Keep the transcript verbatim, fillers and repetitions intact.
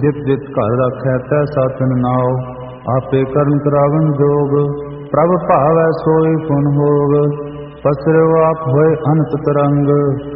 ਜਿਤ ਜਿਤ ਘਰ ਰਖੈ ਤੈਸਾ ਤਿਨ ਨਾਉ। ਆਪੇ ਕਰਨ ਕਰਾਵਨ ਜੋਗ, ਪ੍ਰਭ ਭਾਵੈ ਸੋਈ ਪੁਨ ਹੋਗ। ਪਸਰਿਓ ਆਪ ਹੋਏ ਅਨੰਤ ਤਰੰਗ,